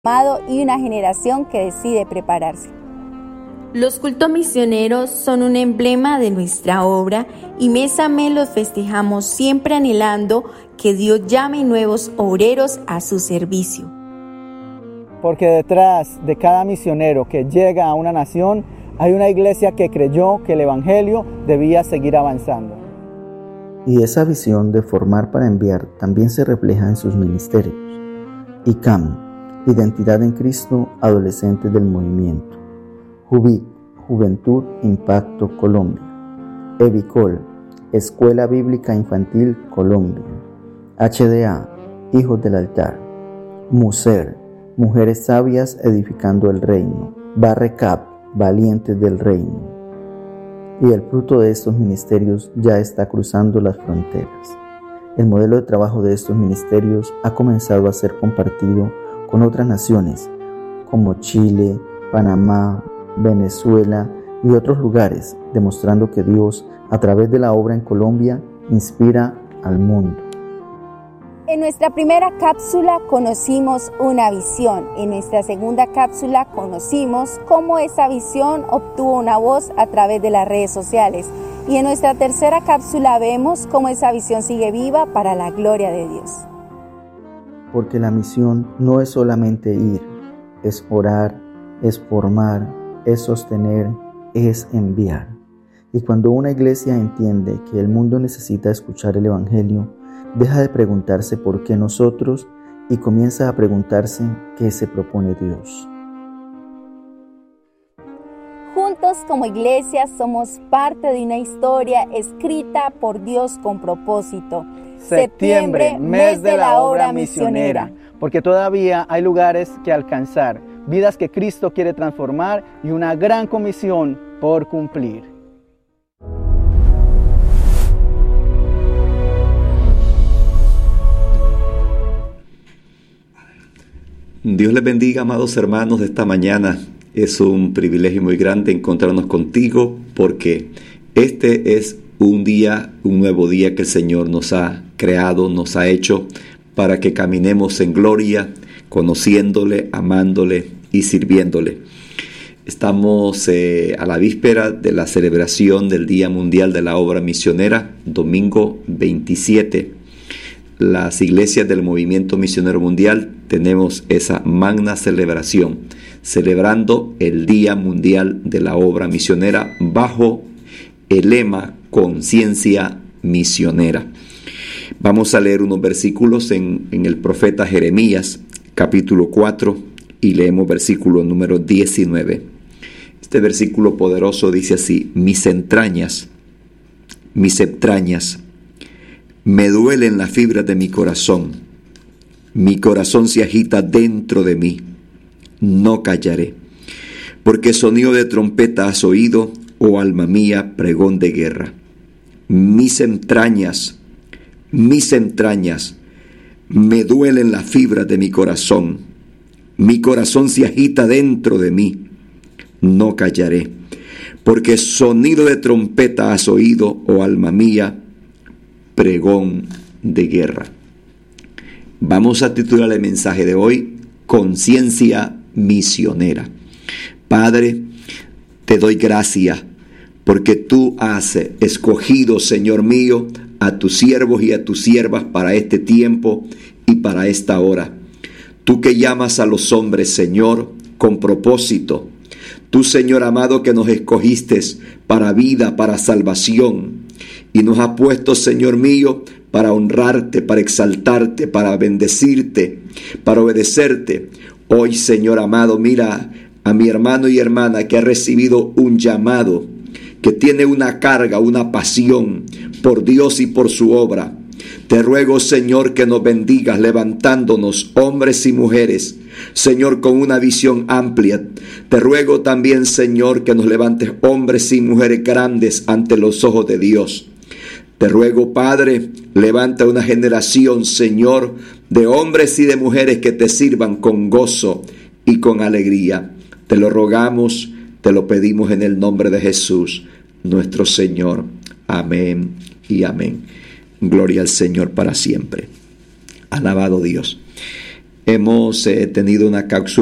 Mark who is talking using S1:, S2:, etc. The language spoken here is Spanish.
S1: y una generación que decide prepararse.
S2: Los cultos misioneros son un emblema de nuestra obra y mes a mes los festejamos siempre anhelando que Dios llame nuevos obreros a su servicio.
S3: Porque detrás de cada misionero que llega a una nación hay una iglesia que creyó que el evangelio debía seguir avanzando.
S4: Y esa visión de formar para enviar también se refleja en sus ministerios. ICAM, Identidad en Cristo, Adolescentes del Movimiento. JUVIC, Juventud Impacto Colombia. EBICOL, Escuela Bíblica Infantil Colombia. HDA, Hijos del Altar. MUSER, Mujeres Sabias Edificando el Reino. BARRECAP, Valientes del Reino. Y el fruto de estos ministerios ya está cruzando las fronteras. El modelo de trabajo de estos ministerios ha comenzado a ser compartido con otras naciones como Chile, Panamá, Venezuela y otros lugares, demostrando que Dios, a través de la obra en Colombia, inspira al mundo.
S1: En nuestra primera cápsula conocimos una visión. En nuestra segunda cápsula conocimos cómo esa visión obtuvo una voz a través de las redes sociales. Y en nuestra tercera cápsula vemos cómo esa visión sigue viva para la gloria de Dios.
S4: Porque la misión no es solamente ir, es orar, es formar, es sostener, es enviar. Y cuando una iglesia entiende que el mundo necesita escuchar el evangelio, deja de preguntarse por qué nosotros y comienza a preguntarse qué se propone Dios.
S1: Juntos como iglesia somos parte de una historia escrita por Dios con propósito.
S3: Septiembre, mes de la obra misionera, porque todavía hay lugares que alcanzar, vidas que Cristo quiere transformar y una gran comisión por cumplir.
S5: Dios les bendiga, amados hermanos, de esta mañana. Es un privilegio muy grande encontrarnos contigo porque este es un nuevo día que el Señor nos ha creado, nos ha hecho para que caminemos en gloria, conociéndole, amándole y sirviéndole. Estamos a la víspera de la celebración del Día Mundial de la Obra Misionera, domingo 27. Las iglesias del Movimiento Misionero Mundial tenemos esa magna celebración, celebrando el Día Mundial de la Obra Misionera bajo el lema Conciencia Misionera. Vamos a leer unos versículos en el profeta Jeremías, capítulo 4, y leemos versículo número 19. Este versículo poderoso dice así: mis entrañas, me duelen las fibras de mi corazón se agita dentro de mí, no callaré, porque sonido de trompeta has oído, oh alma mía, pregón de guerra. Mis entrañas, me duelen las fibras de mi corazón se agita dentro de mí, no callaré, porque sonido de trompeta has oído, oh alma mía, pregón de guerra. Vamos a titular el mensaje de hoy: Conciencia Misionera. Padre, te doy gracias porque tú has escogido, Señor mío, a tus siervos y a tus siervas para este tiempo y para esta hora. Tú que llamas a los hombres, Señor, con propósito. Tú, Señor amado, que nos escogiste para vida, para salvación. Y nos has puesto, Señor mío, para honrarte, para exaltarte, para bendecirte, para obedecerte. Hoy, Señor amado, mira a mi hermano y hermana que ha recibido un llamado, que tiene una carga, una pasión por Dios y por su obra. Te ruego, Señor, que nos bendigas levantándonos, hombres y mujeres, Señor, con una visión amplia. Te ruego también, Señor, que nos levantes hombres y mujeres grandes ante los ojos de Dios. Te ruego, Padre, levanta una generación, Señor, de hombres y de mujeres que te sirvan con gozo y con alegría. Te lo rogamos, te lo pedimos en el nombre de Jesús, nuestro Señor. Amén y amén. Gloria al Señor para siempre. Alabado Dios. hemos tenido una cápsula